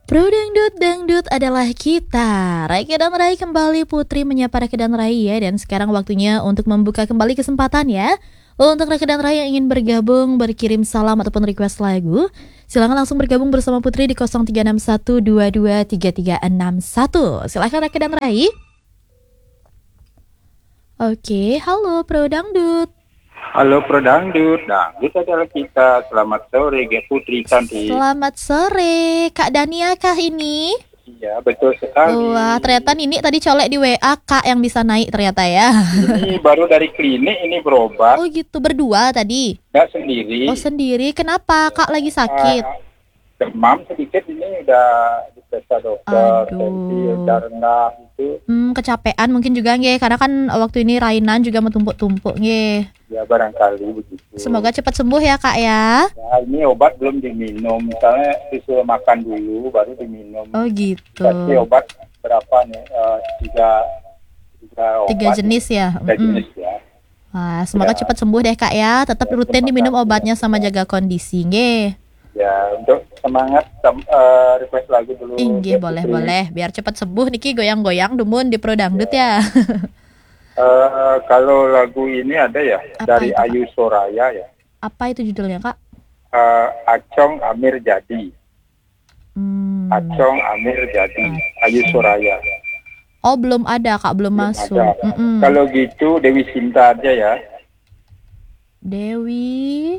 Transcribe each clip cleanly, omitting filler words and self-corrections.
Pro Dangdut, Dangdut adalah kita. Raika dan Rai kembali, Putri menyapa Raika dan Rai ya. Dan sekarang waktunya untuk membuka kembali kesempatan ya. Untuk Raika dan Rai yang ingin bergabung, berkirim salam ataupun request lagu, silakan langsung bergabung bersama Putri di 0361223361. Silakan Raika dan Rai. Oke, halo Pro Dangdut. Halo Pro Dangdut, Dangdut adalah kita. Selamat sore, Ge Putri Cantik. Selamat sore, Kak Dania kah ini? Iya, betul sekali. Wah, ternyata Nini tadi colek di WA, Kak yang bisa naik ternyata ya. Ini baru dari klinik, ini berobat. Oh gitu, berdua tadi? Nggak sendiri. Oh sendiri, kenapa? Kak lagi sakit? Demam sedikit, ini udah diperiksa dokter. Tensi udah rendah itu. Kecapean mungkin juga nge, karena kan waktu ini Rainan juga menumpuk-tumpuk nge. Ya barangkali begitu. Semoga cepat sembuh ya Kak ya. Ya, ini obat belum diminum. Misalnya disuruh makan dulu, baru diminum. Oh gitu. Pasti obat berapa nih? Tiga jenis ya. Tiga jenis ya. Wah, semoga cepat sembuh deh Kak ya. Tetap rutin diminum obatnya sama jaga kondisi nge. Ya, untuk semangat request lagu dulu. Ingge, boleh. Biar cepat sembuh Niki goyang-goyang dumun di Pro Dangdut ya. Kalau lagu ini ada ya, apa dari itu, Ayu Soraya ya. Apa itu judulnya Kak? Acong Amir Jadi. Acong Amir Jadi, Ayu Soraya. Oh belum ada Kak, belum masuk. Kalau gitu Dewi Sinta aja ya. Dewi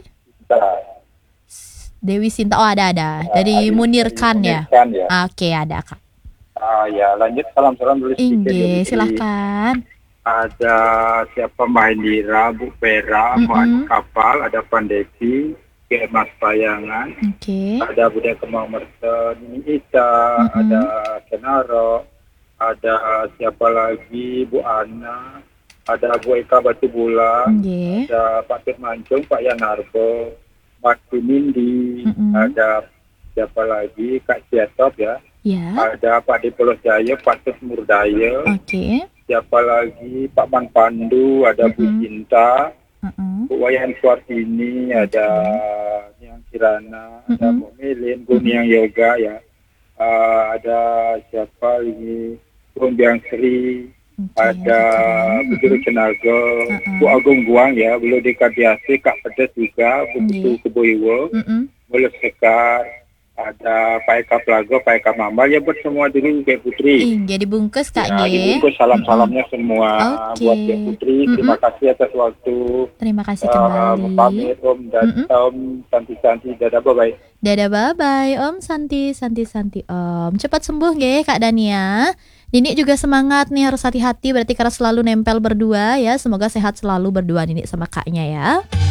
Sinta. Oh ada. Dari Munir Khan ya? Oke, ada Kak. Ya lanjut, salam-salam dulu. Ingge, silahkan. Ada siapa, Mahendira, Bu Pera, Muhammad Kapal, ada Pandesi, Mas Payangan, ada Budia Kemang Merten, Ita, ada Kenaro, ada siapa lagi, Bu Ana, ada Bu Eka Batu Bulang, ada Pak Fit Mancung, Pak Yanarbo, Mas Nindi, ada siapa lagi, Kak Siatop ya, ada Pak Dipolos Jaya, Pak Tus Murdaya, siapa lagi, Pak Man Pandu, ada Bu Cinta, Bu Wayan Suartini, ada Yang Kirana, ada Bu Melin, Bu Niang Yoga ya, ada siapa lagi, Bu Biang Sri, ada Bu Juru Cenago, Bu Agung Guang ya, Bu Dekadiasi, Kak Pedes juga, Bu Kutu Keboiwo, Bu Sekar, ada Pak Eka Plago, Pak Eka Mambal ya, buat semua dulu Kak Putri. Jadi bungkus Kak ya, dibungkus salam-salamnya semua buat Kak Putri. Terima kasih atas waktu. Terima kasih kembali. Pamit Om dan Om Santi, dadah bye-bye. Dadah bye-bye Om Santi Om. Cepat sembuh nge Kak Dania. Nini juga semangat nih, harus hati-hati berarti karena selalu nempel berdua ya. Semoga sehat selalu berdua Nini sama kaknya ya.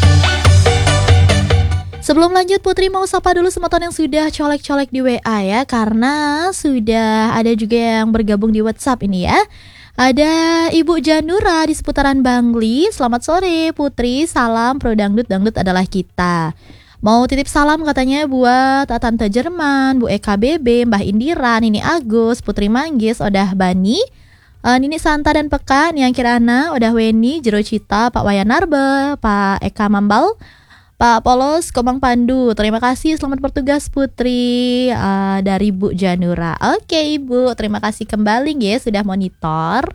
Sebelum lanjut Putri mau sapa dulu semeton yang sudah colek-colek di WA ya, karena sudah ada juga yang bergabung di WhatsApp ini ya. Ada Ibu Janura di seputaran Bangli. Selamat sore Putri, salam Pro Dangdut, Dangdut adalah kita. Mau titip salam katanya buat Tante Jerman, Bu EKBB, Mbah Indira, Nini Agus, Putri Manggis, Odah Bani, Nini Santa dan Peka, Niang Kirana, Odah Weni, Jero Cita, Pak Wayanarbe, Pak Eka Mambal, Pak Polos, Komang Pandu. Terima kasih, selamat bertugas Putri, dari Bu Janura. Oke Ibu, terima kasih kembali ya sudah monitor.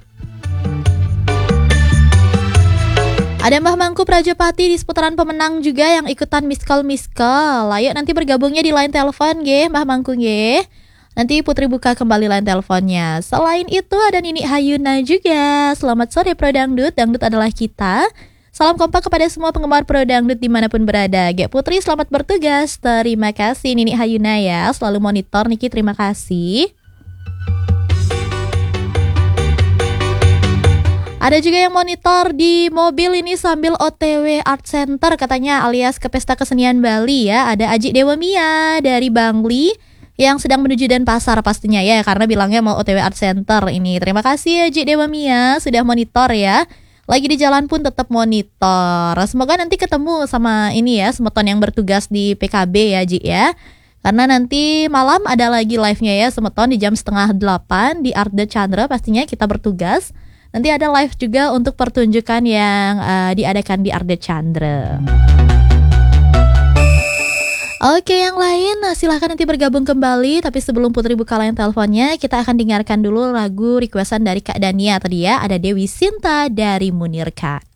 Ada Mbah Mangku Prajapati di seputaran Pemenang juga yang ikutan miss call. Ayo nanti bergabungnya di line telepon nggih Mbah Mangku nggih. Nanti Putri buka kembali line teleponnya. Selain itu ada Nini Hayuna juga. Selamat sore Pro Dangdut, Dangdut adalah kita. Salam kompak kepada semua penggemar Pro Dangdut dimanapun berada. Gek Putri selamat bertugas. Terima kasih Nini Hayuna ya, selalu monitor Niki, terima kasih. Ada juga yang monitor di mobil ini sambil OTW Art Center katanya, alias ke Pesta Kesenian Bali ya. Ada Aji Dewa Mia dari Bangli yang sedang menuju Denpasar pastinya ya, karena bilangnya mau OTW Art Center ini. Terima kasih Aji Dewa Mia sudah monitor ya. Lagi di jalan pun tetap monitor. Semoga nanti ketemu sama ini ya, semeton yang bertugas di PKB ya Ji ya. Karena nanti malam ada lagi live-nya ya semeton di jam 7:30 di Art The Chandra, pastinya kita bertugas. Nanti ada live juga untuk pertunjukan yang diadakan di Art The Chandra. Oke, yang lain silahkan nanti bergabung kembali. Tapi sebelum Putri buka line teleponnya, kita akan dengarkan dulu lagu requestan dari Kak Dania tadi ya. Ada Dewi Sinta dari Munirka.